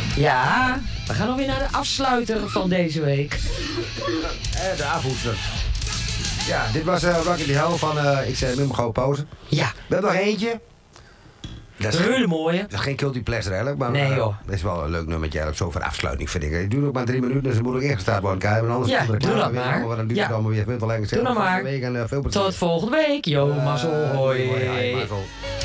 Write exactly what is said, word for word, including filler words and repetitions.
Ja, we gaan alweer naar de afsluiter van deze week. En de afvoester. Ja, dit was uh, Rocky the Hell van, uh, ik zei, met gewoon pauze. Ja. We hebben nog eentje. Dat is een hele mooie. Dat is geen culty pleasure eigenlijk, maar nee, joh. dat is wel een leuk nummertje eigenlijk, zo voor afsluiting vind ik. Ik doe nog maar drie minuten, dus dan moet ik ingestart worden. Kijk, maar anders ja, doe dat maar. maar. Dan duurt ja. het allemaal weer veel te lang. Doe dat maar. Week en, uh, veel tot volgende week. Yo, uh, mazzel, hoi. hoi, hoi, hoi mazzel.